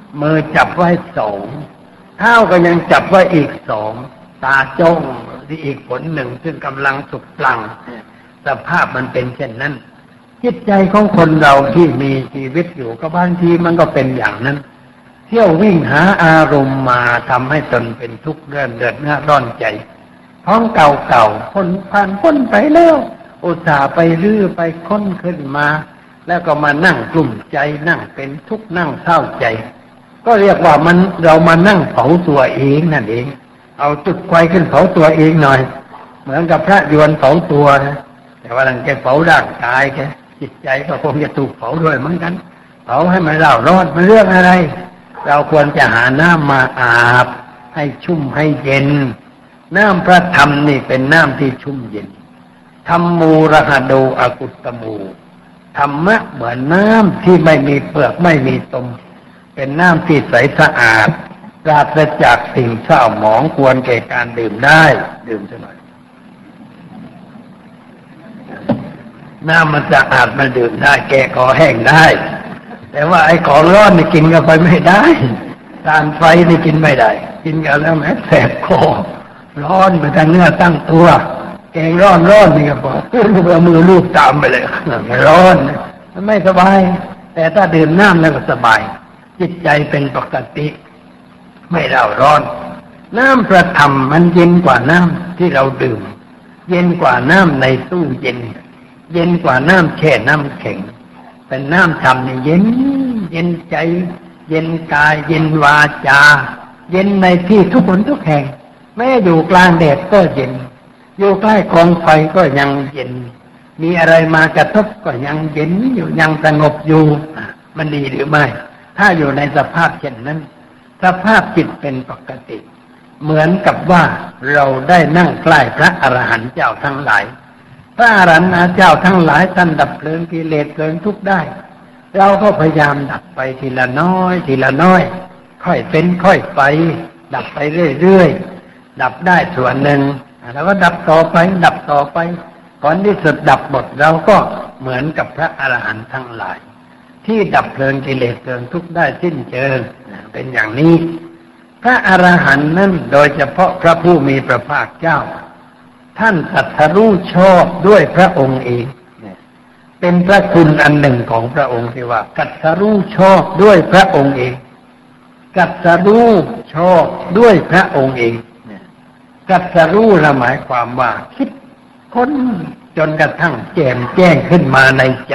มือจับไว้สองเท้าก็ยังจับไว้อีกสองตาจ้องที่อีกผลหนึ่งซึ่งกำลังสุกปลังสภาพมันเป็นเช่นนั้นจิตใจของคนเราที่มีชีวิตอยู่ก็บางทีมันก็เป็นอย่างนั้นเที่ยววิ่งหาอารมณ์มาทำให้ตนเป็นทุกข์เดือดร้อนใจท้องเก่าๆคนผ่านพ้นไปแล้วอุตส่าห์ไปรื้อไปค้นขึ้นมาแล้วก็มานั่งกลุ่มใจนั่งเป็นทุกข์นั่งเศร้าใจก็เรียกว่ามันเรามานั่งเผาตัวเองนั่นเองเอาจุดไฟขึ้นเผาตัวเองหน่อยเหมือนกับพระยวนเผาตัวนะแต่ว่าหลังแกเผาร่างกายแกจิตใจก็คงจะถูกเผาด้วยเหมือนกันเผาให้มันเร่าร้อนมันเรื่องอะไรเราควรจะหาน้ำมาอาบให้ชุ่มให้เย็นน้ำพระธรรมนี่เป็นน้ำที่ชุ่มเย็นธัมมูรหโดอกุตตมูธรรมะเหมือนน้ำที่ไม่มีเปลือกไม่มีตมเป็นน้ำที่ใสสะอาดปราศจากสิ่งเศร้าหมองควรแก่การดื่มได้ดื่มซะหน่อยน้ำมันสะอาดมันดื่มได้แก้คอแห้งได้แต่ว่าไอ้ของร้อนนี่กินกันไปไม่ได้ทานไฟนี่กินไม่ได้กินกันแล้วแม้แสบคอร้อนไปทั้งเนื้อตั้งตัวแกงร้อนนี่ก็บอกเอามือลูบตามไปเลยร้อนมันไม่สบายแต่ถ้าดื่มน้ำแล้วก็สบายจิตใจเป็นปกติไม่เร่าร้อนน้ำประธรรมมันเย็นกว่าน้ำที่เราดื่มเย็นกว่าน้ำในตู้เย็นเย็นกว่าน้ำแช่น้ำแข็งเป็นน้ำธรรมนี่เย็นใจเย็นกายเย็นวาจาเย็นในที่ทุกคนทุกแห่งแม้อยู่กลางแดดก็เย็นอยู่ใกล้กองไฟก็ยังเย็นมีอะไรมากระทบก็ยังเย็นอยู่ยังสงบอยู่มันดีหรือไม่ถ้าอยู่ในสภาพเช่นนั้นสภาพจิตเป็นปกติเหมือนกับว่าเราได้นั่งใกล้พระอรหันต์เจ้าทั้งหลายพระอรหันต์เจ้าทั้งหลายท่านดับเพลิงกิเลสเพลิงทุกข์ได้เราก็พยายามดับไปทีละน้อยทีละน้อยค่อยเป็นค่อยไปดับไปเรื่อยๆดับได้ส่วนหนึ่งแล้วก็ดับต่อไปดับต่อไปก่อนที่สุดดับหมดเราก็เหมือนกับพระอรหันต์ทั้งหลายที่ดับเพลิงกิเลสเพลิงทุกข์ได้สิ้นเชิงเป็นอย่างนี้พระอรหันต์นั้นโดยเฉพาะพระผู้มีพระภาคเจ้าท่านตรัสรู้ชอบด้วยพระองค์เองเป็นพระคุณอันหนึ่งของพระองค์ที่ว่าตรัสรู้ชอบด้วยพระองค์เองตรัสรู้ชอบด้วยพระองค์เองตรัสรู้หมายความว่าคิดค้นจนกระทั่งแจ่มแจ้งขึ้นมาในใจ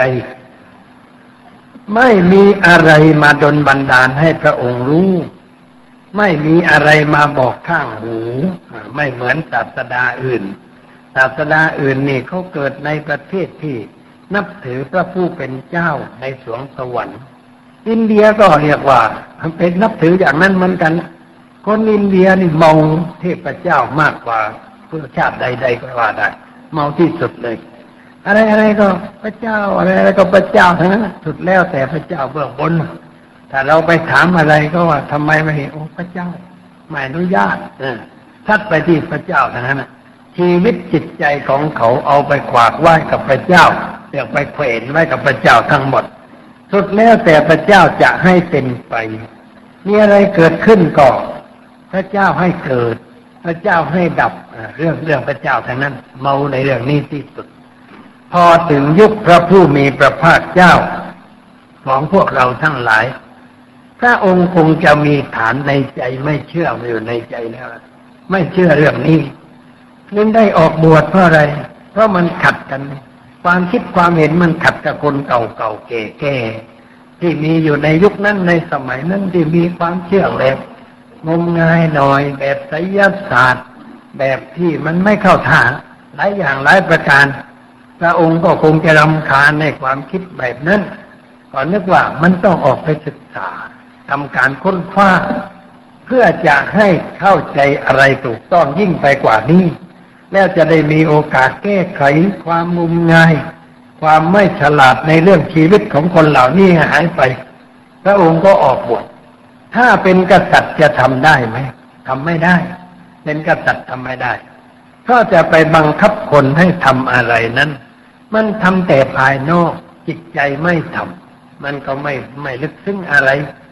ไม่มีอะไรมาดลบันดาลให้พระองค์รู้ไม่มีอะไรมาบอกข้างหูไม่เหมือนศาสดาอื่นศาสดาอื่นนี่เขาเกิดในประเทศที่นับถือพระผู้เป็นเจ้าในสวงสวรรค์อินเดียก็เรียกว่าเป็นนับถืออย่างนั้นเหมือนกันคนอินเดียนี่เมาเทพเจ้ามากกว่าเพื่อชาติใดๆก็ว่าได้เมาที่สุดเลยอะไรก็พระเจ้าอะไรก็พระเจ้าทั้งนั้นสุดแล้วแต่พระเจ้าเบื้องบนถ้าเราไปถามอะไรก็ว่าทำไมไม่โอ้พระเจ้าไม่อนุญาตทัดไปที่พระเจ้าทั้งนั้นชีวิตจิตใจของเขาเอาไปขวากไหว้กับพระเจ้าเรียกไปแขวนไว้กับพระเจ้าทั้งหมดสุดแล้วแต่พระเจ้าจะให้เป็นไปมีอะไรเกิดขึ้นก็พระเจ้าให้เกิดพระเจ้าให้ดับเรื่องพระเจ้าทั้งนั้นเมาในเรื่องนี้ที่สุดพอถึงยุคพระผู้มีพระภาคเจ้าของพวกเราทั้งหลายพระองค์คงจะมีฐานในใจไม่เชื่ออยู่ในใจแล้วไม่เชื่อเรื่องนี้นั่นได้ออกบวชเพราะอะไรเพราะมันขัดกันความคิดความเห็นมันขัดกับคนเก่าๆแก่ๆที่มีอยู่ในยุคนั้นในสมัยนั้นที่มีความเชื่อแบบงมงายหน่อยแบบไสยศาสตร์แบบที่มันไม่เข้าท่าหลายอย่างหลายประการพระองค์ก็คงจะรำคาญในความคิดแบบนั้นก่อนนึกว่ามันต้องออกไปศึกษาทำการค้นคว้าเพื่อจะให้เข้าใจอะไรถูกต้องยิ่งไปกว่านี้แล้วจะได้มีโอกาสแก้ไขความงมงายความไม่ฉลาดในเรื่องชีวิตของคนเหล่านี้หายไปพระองค์ก็ออกบวชถ้าเป็นกษัตริย์จะทำได้ไหมทำไม่ได้เป็นกษัตริย์ทำไม่ได้ก็จะไปบังคับคนให้ทำอะไรนั้นมันทำแต่ภายนอกจิตใจไม่ทำมันก็ไม่ลึกซึ้งอะไร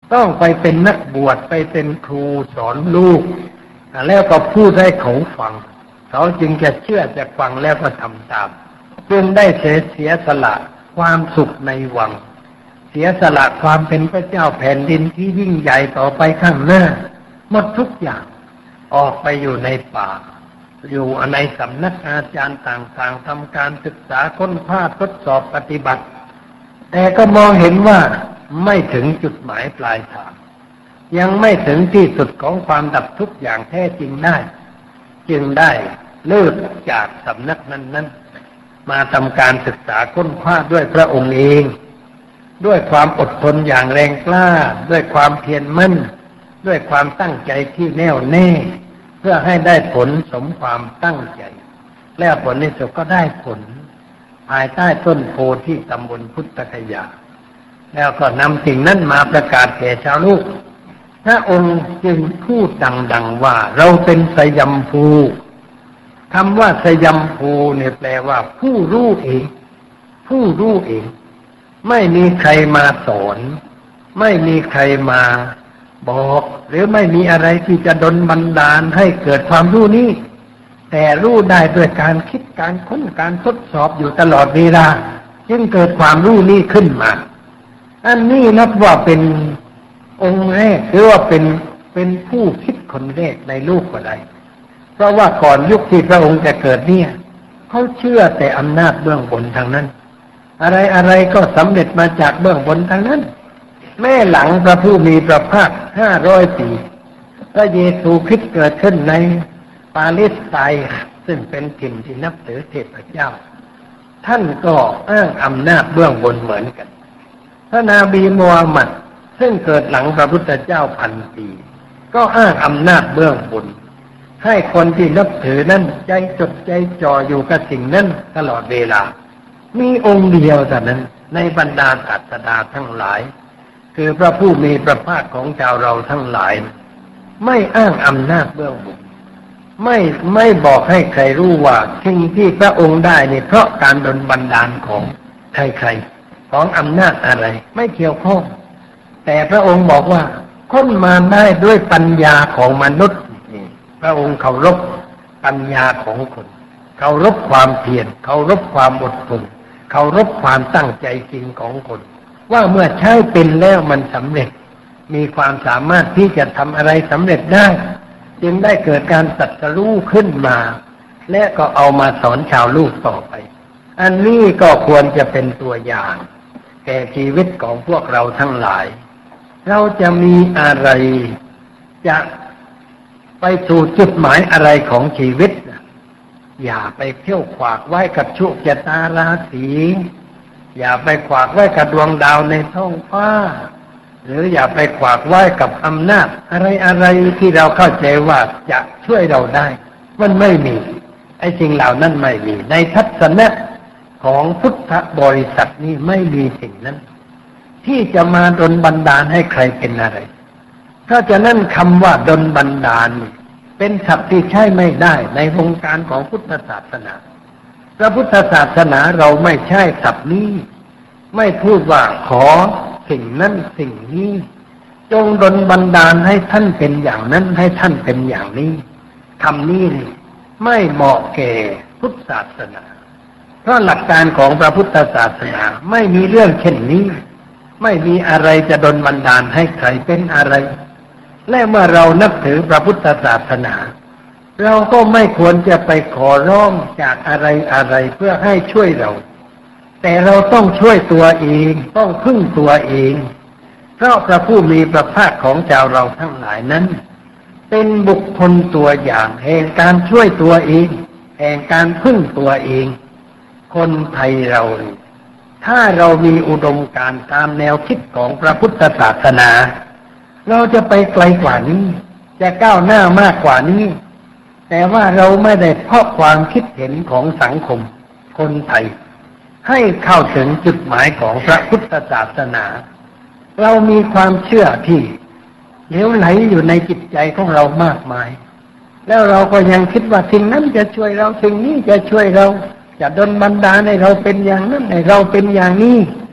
ต้องไปเป็นนักบวชไปเป็นครูสอนลูกแล้วก็พูดให้เขาฟังเขาจึงจะเชื่อจะฟังแล้วก็ทำตามจึงได้เสียสละความสุขในวังเสียสละความเป็นพระเจ้าแผ่นดินที่ยิ่งใหญ่ต่อไปข้างหน้าหมดทุกอย่างออกไปอยู่ในป่าอยู่ในสำนักอาจารย์ต่างๆทำการศึกษาค้นคว้าทดสอบปฏิบัติแต่ก็มองเห็นว่าไม่ถึงจุดหมายปลายทางยังไม่ถึงที่สุดของความดับทุกข์อย่างแท้จริงได้จึงได้เลิกจากสำนักนั้นมาทำการศึกษาค้นคว้าด้วยพระองค์เองด้วยความอดทนอย่างแรงกล้าด้วยความเพียรมั่นด้วยความตั้งใจที่แน่วแน่เพื่อให้ได้ผลสมความตั้งใจแล้วผลในสุดก็ได้ผลภายใต้ต้นโพธิ์ที่ตำบลพุทธคยาแล้วก็นำสิ่งนั้นมาประกาศแก่ชาวโลกพระองค์จึงพูดดังๆว่าเราเป็นสยัมภูคำว่าสยัมภูเนี่ยแปลว่าผู้รู้เองผู้รู้เองไม่มีใครมาสอนไม่มีใครมาบอกหรือไม่มีอะไรที่จะดลบันดาลให้เกิดความรู้นี้แต่รู้ได้ด้วยการคิดการค้นการทดสอบอยู่ตลอดเวลาจึงเกิดความรู้นี้ขึ้นมาอันนี้นับว่าเป็นองค์แรกหรือว่าเป็นผู้คิดคนแรกในโลกก็ได้เพราะว่าก่อนยุคที่พระองค์จะเกิดเนี่ยเขาเชื่อแต่อำนาจเบื้องบนทางนั้นอะไรก็สำเร็จมาจากเบื้องบนทางนั้นแม่หลังพระผู้มีพระภาค500 ปีพระเยซูคริสต์เกิดขึ้นในปาเลสไตน์ซึ่งเป็นถิ่นที่นับถือเทพเจ้าท่านก็อ้างอำนาจเบื้องบนเหมือนกันพระนบีมูฮัมหมัดซึ่งเกิดหลังพระพุทธเจ้า1,000 ปีก็อ้างอำนาจเบื้องบนให้คนที่นับถือนั้นใจจดใจจ่ออยู่กับสิ่งนั้นตลอดเวลามีองค์เดียวเท่านั้นในบรรดาศาสดาทั้งหลายคือพระผู้มีพระภาคของชาวเราทั้งหลายไม่อ้างอำนาจเบื้องบนไม่บอกให้ใครรู้ว่าสิ่งที่พระองค์ได้นี่เพราะการดลบันดาลของใครๆของอำนาจอะไรไม่เกี่ยวข้องแต่พระองค์บอกว่าค้นมาได้ด้วยปัญญาของมนุษย์พระองค์เคารพปัญญาของคนเคารพความเพียรเคารพความอดทนเคารพความตั้งใจจริงของคนว่าเมื่อใช้เป็นแล้วมันสำเร็จมีความสามารถที่จะทำอะไรสำเร็จได้จึงได้เกิดการตรัสรู้ขึ้นมาและก็เอามาสอนชาวลูกต่อไปอันนี้ก็ควรจะเป็นตัวอย่างแก่ชีวิตของพวกเราทั้งหลายเราจะมีอะไรจะไปสู่จุดหมายอะไรของชีวิตอย่าไปเที่ยวขวากไว้กับโชคชะตาราศีอย่าไปขวากไว้กับดวงดาวในท้องฟ้าหรืออย่าไปขวากไว้กับอำนาจอะไรที่เราเข้าใจว่าจะช่วยเราได้มันไม่มีไอ้สิ่งเหล่านั้นไม่มีในทัศนะของพุทธบริษัทนี้ไม่มีสิ่งนั้นที่จะมาดลบันดาลให้ใครเป็นอะไรเพราะฉะนั้นคำว่าดลบันดาลเป็นศัพท์ที่ใช้ไม่ได้ในวงการของพุทธศาสนาพระพุทธศาสนาเราไม่ใช้ศัพท์นี้ไม่พูดว่าขอสิ่งนั้นสิ่งนี้จงดลบันดาลให้ท่านเป็นอย่างนั้นให้ท่านเป็นอย่างนี้คำนี้ไม่เหมาะแก่พุทธศาสนาเพราะหลักการของพระพุทธศาสนาไม่มีเรื่องเช่นนี้ไม่มีอะไรจะดลบันดาลให้ใครเป็นอะไรและเมื่อเรานับถือพระพุทธศาสนาเราก็ไม่ควรจะไปขอร้องจากอะไรเพื่อให้ช่วยเราแต่เราต้องช่วยตัวเองต้องพึ่งตัวเองเพราะพระผู้มีพระภาคของชาวเราทั้งหลายนั้นเป็นบุคคลตัวอย่างแห่งการช่วยตัวเองแห่งการพึ่งตัวเองคนไทยเราถ้าเรามีอุดมการณ์ตามแนวคิดของพระพุทธศาสนาเราจะไปไกลกว่านี้จะก้าวหน้ามากกว่านี้แต่ว่าเราไม่ได้เพาะความคิดเห็นของสังคมคนไทยให้เข้าถึงจุดหมายของพระพุทธศาสนาเรามีความเชื่อที่เหลวไหลอยู่ในจิตใจของเรามากมายแล้วเราก็ยังคิดว่าสิ่งนั้นจะช่วยเราสิ่งนี้จะช่วยเราจะดลบันดาลให้เราเป็นอย่างนั้นให้เราเป็นอย่างนี้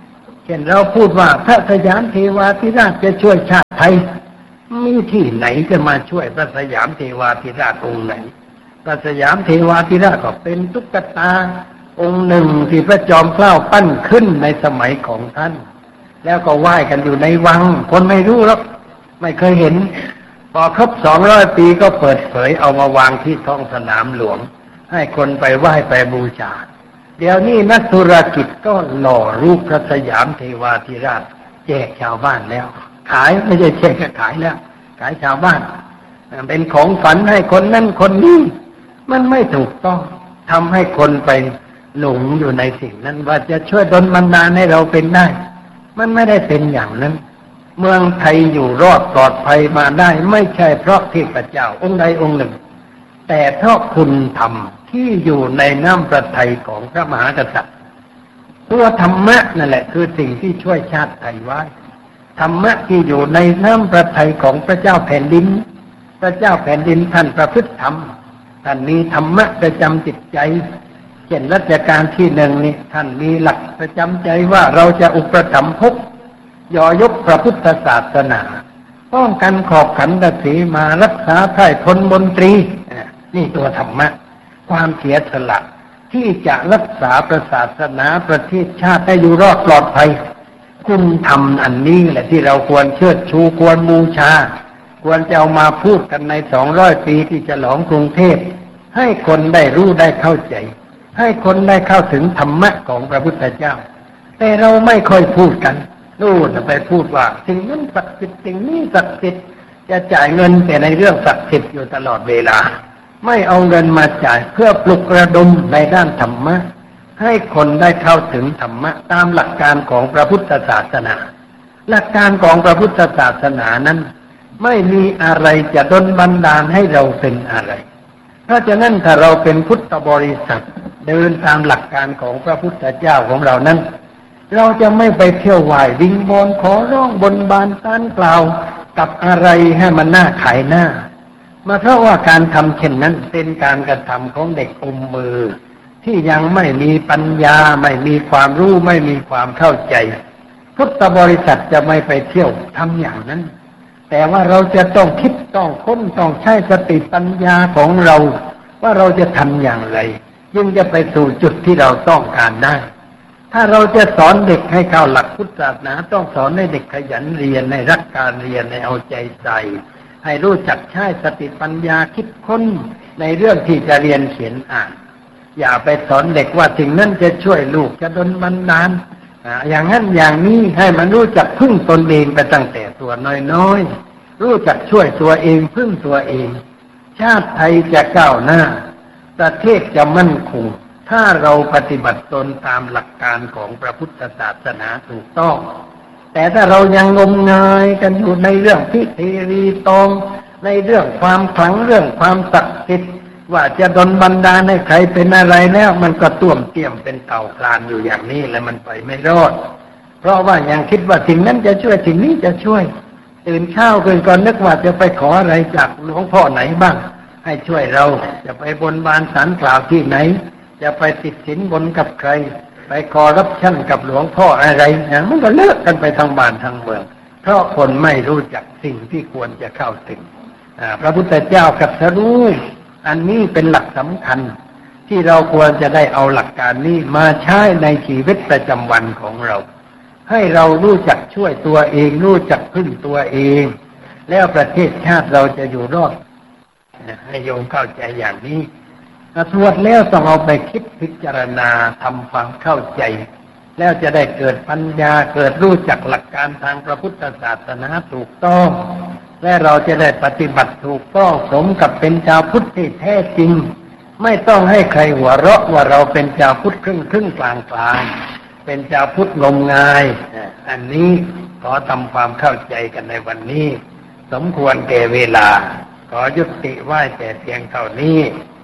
เช่นเราพูดว่าพระสยามเทวาธิราชจะช่วยชาติไทยมีที่ไหนจะมาช่วยพระสยามเทวาธิราชองค์ไหนพระสยามเทวาธิราชก็เป็นตุ๊กตาองค์หนึ่งที่พระจอมเกล้าปั้นขึ้นในสมัยของท่านแล้วก็ไหว้กันอยู่ในวังคนไม่รู้หรอกไม่เคยเห็นพอครบ200 ปีก็เปิดเผยเอามาวางที่ท้องสนามหลวงให้คนไปไหว้ไปบูชาเดี๋ยวนี้นักธุรกิจก็หล่อรูปพระสยามเทวาธิราชแจกชาวบ้านแล้วขายไม่ใช่แจกขายแล้วขายชาวบ้านเป็นของฝันให้คนนั้นคนนี้มันไม่ถูกต้องทำให้คนไปหลงอยู่ในสิ่งนั้นว่าจะช่วยดลบันดาลให้เราเป็นได้มันไม่ได้เป็นอย่างนั้นเมืองไทยอยู่รอดปลอดภัยมาได้ไม่ใช่เพราะเทพเจ้าองค์ใดองค์หนึ่งแต่เพราะคุณธรรมที่อยู่ในน้ำพระทัยของพระมหากษัตริย์ตัวธรรมะนั่นแหละคือสิ่งที่ช่วยชาติไทยไว้ธรรมะที่อยู่ในน้ำพระทัยของพระเจ้าแผ่นดินพระเจ้าแผ่นดินท่านประพฤติธรรมท่านมีธรรมะประจำจิตใจเช่นรัชกาลที่1นี่ท่านมีหลักประจำใจว่าเราจะอุปถัมภกย่อยกพระพุทธศาสนาป้องกันขอบขันธสีมารักษาไพร่พลมนตรีนี่ตัวธรรมะความเสียสละที่จะรักษาศาสนาประเทศชาติให้อยู่รอดปลอดภัยคุณธรรมอันนี้แหละที่เราควรเชิดชูควรบูชาควรจะเอามาพูดกันใน200 ปีที่จะฉลองกรุงเทพให้คนได้รู้ได้เข้าใจให้คนได้เข้าถึงธรรมะของพระพุทธเจ้าแต่เราไม่ค่อยพูดกันนู่นไปพูดว่าสิ่งนั้นศักดิ์สิทธิ์สิ่งนี้ศักดิ์สิทธิ์จะจ่ายเงินแต่ในเรื่องศักดิ์สิทธิ์อยู่ตลอดเวลาไม่เอาเงินมาจ่ายเพื่อปลุกระดมในด้านธรรมะให้คนได้เข้าถึงธรรมะตามหลักการของพระพุทธศาสนาหลักการของพระพุทธศาสนานั้นไม่มีอะไรจะดลบันดาลให้เราเป็นอะไรเพราะฉะนั้นถ้าเราเป็นพุทธบริษัทเดินตามหลักการของพระพุทธเจ้าของเรานั้นเราจะไม่ไปเที่ยวไหว้วิงบนขอร้องบนบานต้านกล่าวกับอะไรให้มันน่าขายหน้ามาเพราะว่าการทำเช่นนั้นเป็นการกระทำของเด็กอมมือที่ยังไม่มีปัญญาไม่มีความรู้ไม่มีความเข้าใจพุทธบริษัทจะไม่ไปเที่ยวทำอย่างนั้นแต่ว่าเราจะต้องคิดต้องค้นต้องใช้สติปัญญาของเราว่าเราจะทำอย่างไรยิ่งจะไปสู่จุดที่เราต้องการได้ถ้าเราจะสอนเด็กให้เข้าหลักพุทธศาสนาต้องสอนให้เด็กขยันเรียนในรักการเรียนในเอาใจใส่ให้รู้จักใช้สติปัญญาคิดค้นในเรื่องที่จะเรียนเขียนอ่านอย่าไปสอนเด็กว่าสิ่งนั้นจะช่วยลูกจะดลบันดาลอย่างนั้นอย่างนี้ให้มันรู้จักพึ่งตนเองไปตั้งแต่ตัวน้อยๆรู้จักช่วยตัวเองพึ่งตัวเองชาติไทยจะก้าวหน้าประเทศจะมั่นคงถ้าเราปฏิบัติตนตามหลักการของพระพุทธศาสนาถูกต้องแต่ถ้าเรายังงมงายกันอยู่ในเรื่องพิธีรีตองในเรื่องความขลังเรื่องความศักดิ์สิทธิ์ว่าจะดลบันดาลให้ใครเป็นอะไรแล้วมันก็ต้วมเตี้ยมเป็นเต่าคลานอยู่อย่างนี้แล้วมันไปไม่รอดเพราะว่ายังคิดว่าสิ่งนั้นจะช่วยสิ่งนี้จะช่วยตื่นเช้าขึ้นก่อนนึกว่าจะไปขออะไรจากหลวงพ่อไหนบ้างให้ช่วยเราจะไปบนบานศาลกล่าวที่ไหนจะไปติดสินบนกับใครไปคอรับชั่นกับหลวงพ่ออะไรมันก็เลิกกันไปทางบ้านทางเมืองเพราะคนไม่รู้จักสิ่งที่ควรจะเข้าถึงพระพุทธเจ้าตรัสรู้อันนี้เป็นหลักสำคัญที่เราควรจะได้เอาหลักการนี้มาใช้ในชีวิตประจำวันของเราให้เรารู้จักช่วยตัวเองรู้จักพึ่งตัวเองแล้วประเทศชาติเราจะอยู่รอดให้โยมเข้าใจอย่างนี้สวดแล้วต้องเอาไปคิดพิจารณาทำความเข้าใจแล้วจะได้เกิดปัญญาเกิดรู้จักหลักการทางพระพุทธศาสนาถูกต้องและเราจะได้ปฏิบัติถูกต้องสมกับเป็นชาวพุทธที่แท้จริงไม่ต้องให้ใครหัวเราะว่าเราเป็นชาวพุทธครึ่งกลางเป็นชาวพุทธงมงายอันนี้ขอทำความเข้าใจกันในวันนี้สมควรแก่เวลาขอยุติไว้แต่เพียงเท่านี้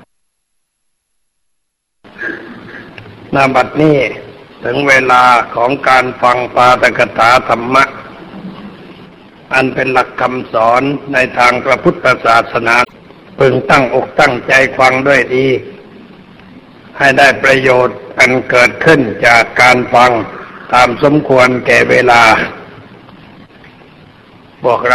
ณ บัดนี้ถึงเวลาของการฟังปาฐกถาธรรมะอันเป็นหลักคำสอนในทางพระพุทธศาสนาพึงตั้งอกตั้งใจฟังด้วยดีให้ได้ประโยชน์อันเกิดขึ้นจากการฟังตามสมควรแก่เวลาพวกเรา